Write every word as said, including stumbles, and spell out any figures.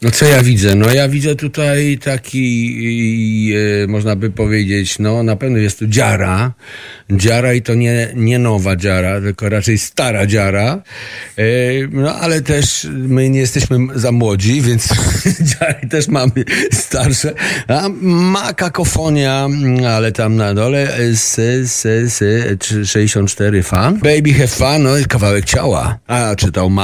No co ja widzę? No ja widzę tutaj taki, e, można by powiedzieć, no na pewno jest to dziara. Dziara i to nie, nie nowa dziara, tylko raczej stara dziara. E, no ale też my nie jesteśmy za młodzi, więc dziary też mamy starsze. A ma kakofonia, ale tam na dole s, s, s, sześćdziesiąt cztery fan. Baby have fun, no kawałek ciała. A czytał ma